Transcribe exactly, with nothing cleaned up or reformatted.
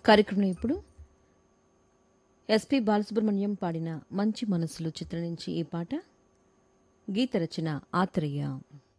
కార్యక్రమం ఇప్పుడు ఎస్పి బాలసుబ్రహ్మణ్యం పాడిన మంచి మనసులు చిత్రం నుంచి ఈ పాట. గీత రచన ఆత్రేయ.